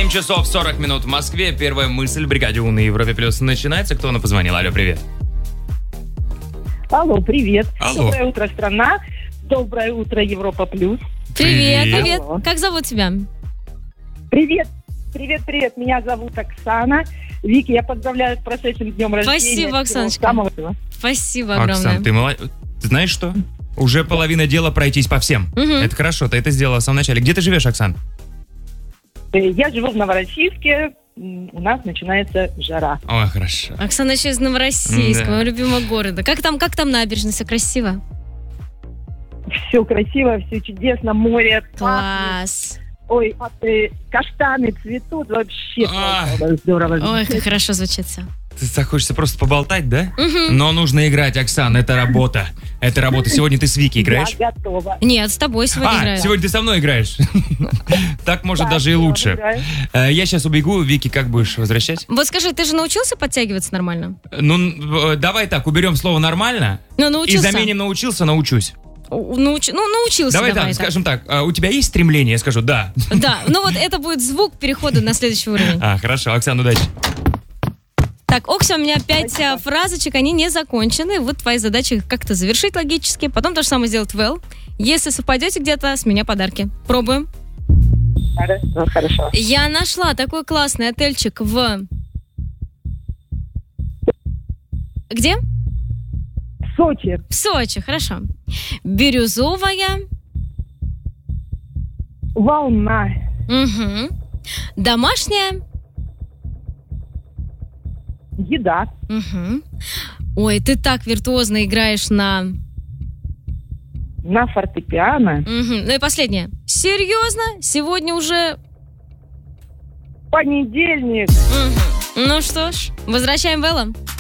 7 часов 40 минут в Москве. Первая мысль в бригаде У на Европе Плюс начинается. Кто нам позвонил? Алло, привет. Алло, привет. Алло. Доброе утро, страна. Доброе утро, Европа Плюс. Привет. Алло. Как зовут тебя? Привет. Меня зовут Оксана. Вики, я поздравляю с прошедшим днем рождения. Спасибо, Всего Оксаночка. самого доброго. Спасибо огромное. Оксан, ты молодец. Знаешь что? Уже половина дела пройтись по всем. Это хорошо, ты это сделала в самом начале. Где ты живешь, Оксан? Я живу в Новороссийске. У нас начинается жара. Ой, хорошо. Оксана еще из Новороссийска, Да. моего любимого города. Как там набережная? Все красиво? Все красиво, все чудесно. Море, пахнет. Класс. Ой, каштаны цветут. Вообще здорово. Ой, как хорошо звучит все. Ты захочется просто поболтать, да? Мгм. Но нужно играть, Оксан, это работа. Это работа. Сегодня ты с Вики играешь? Я готова. Нет, с тобой сегодня играю. Сегодня ты со мной играешь. Так может Да, даже и я лучше. играю. Я сейчас убегу. Вики, как будешь возвращать? Вот скажи, ты же научился подтягиваться нормально? Ну, давай так, уберем слово «нормально» Ну, и научился. заменим «научился» научусь. Научился. Давай так, скажем так, у тебя есть стремление? Я скажу «да». Да, ну вот это будет звук перехода на следующий уровень. Хорошо, Оксан, удачи. Так, Окси, у меня 5 фразочек, они не закончены. Вот твоя задача их как-то завершить логически. Потом то же самое сделать Вэл. Если совпадете где-то, с меня подарки. Пробуем. Хорошо. Я нашла такой классный отельчик в... Где? Сочи. В Сочи, хорошо. Бирюзовая. Волна. Угу. Домашняя. Еда. Угу. Ой, ты так виртуозно играешь на... На фортепиано. Угу. Ну и последнее. Серьезно? Сегодня уже... Понедельник. Угу. Ну что ж, возвращаем Вэлла.